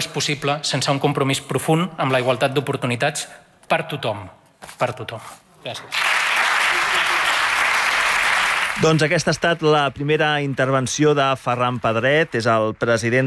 possible sense un compromís profund amb la igualtat d'oportunitats per tothom. Per tothom. Gràcies. Doncs aquesta ha estat la primera intervenció de Ferran Pedret, és el president